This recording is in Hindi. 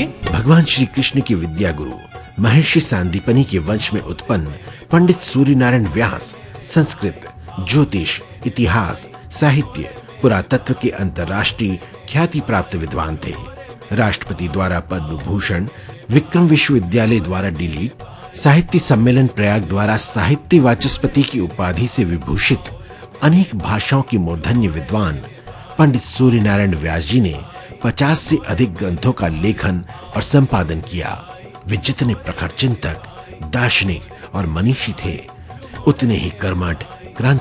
भगवान श्री कृष्ण के विद्या गुरु महर्षि सांदीपनि के वंश में उत्पन्न पंडित सूर्यनारायण व्यास संस्कृत, ज्योतिष, इतिहास, साहित्य, पुरातत्व के अंतर्राष्ट्रीय ख्याति प्राप्त विद्वान थे। राष्ट्रपति द्वारा पद्म भूषण, विक्रम विश्वविद्यालय द्वारा डीलिट, साहित्य सम्मेलन प्रयाग द्वारा साहित्य वाचस्पति की उपाधि से विभूषित अनेक भाषाओं के मूर्धन्य विद्वान पंडित सूर्यनारायण व्यास जी ने 50 से अधिक ग्रंथों का लेखन और संपादन किया। वे जितने प्रखर चिंतक, दार्शनिक और मनीषी थे, उतने ही कर्मठ, क्रांति